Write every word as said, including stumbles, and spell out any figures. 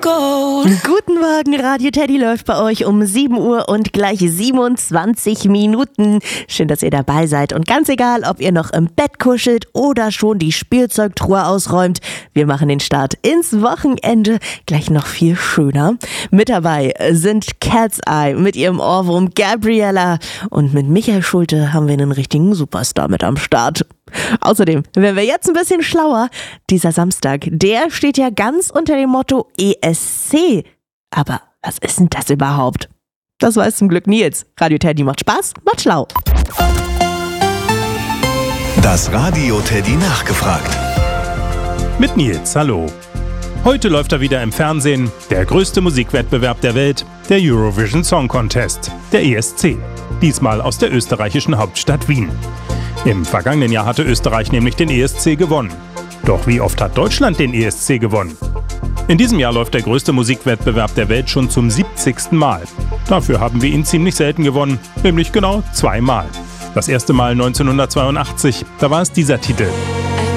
gold. Guten Morgen, Radio Teddy läuft bei euch um sieben Uhr und gleich siebenundzwanzig Minuten. Schön, dass ihr dabei seid und ganz egal, ob ihr noch im Bett kuschelt oder schon die Spielzeugtruhe ausräumt, wir machen den Start ins Wochenende gleich noch viel schöner. Mit dabei sind Cat's Eye mit ihrem Ohrwurm Gabriella und mit Michael Schulte haben wir einen richtigen Superstar mit am Start. Außerdem werden wir jetzt ein bisschen schlauer. Dieser Samstag, der steht ja ganz unter dem Motto E S C. Aber was ist denn das überhaupt? Das weiß zum Glück Nils. Radio Teddy macht Spaß, macht schlau. Das Radio Teddy nachgefragt. Mit Nils, hallo. Heute läuft er wieder im Fernsehen, der größte Musikwettbewerb der Welt, der Eurovision Song Contest, der E S C. Diesmal aus der österreichischen Hauptstadt Wien. Im vergangenen Jahr hatte Österreich nämlich den E S C gewonnen. Doch wie oft hat Deutschland den E S C gewonnen? In diesem Jahr läuft der größte Musikwettbewerb der Welt schon zum siebzigsten Mal. Dafür haben wir ihn ziemlich selten gewonnen, nämlich genau zweimal. Das erste Mal neunzehnhundertzweiundachtzig, da war es dieser Titel.